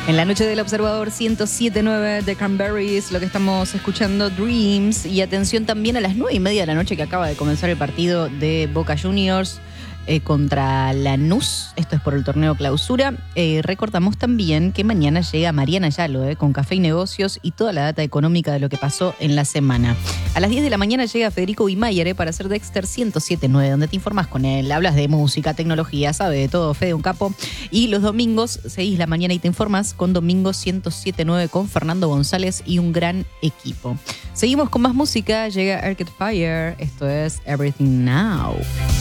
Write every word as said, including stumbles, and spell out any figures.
En la noche del Observador, ciento siete punto nueve de Cranberries, lo que estamos escuchando, Dreams. Y atención también a las nueve y media de la noche que acaba de comenzar el partido de Boca Juniors eh, contra Lanús. Esto es por el torneo Clausura. Eh, recordamos también que mañana llega Mariana Yalo eh, con Café y Negocios y toda la data económica de lo que pasó en la semana. A las diez de la mañana llega Federico Wimayer eh, para hacer Dexter ciento siete punto nueve, donde te informás con él, hablas de música, tecnología, sabe de todo, Fede, un capo. Y los domingos seguís la mañana y te informás con Domingo ciento siete punto nueve con Fernando González y un gran equipo. Seguimos con más música, llega Arcade Fire, esto es Everything Now.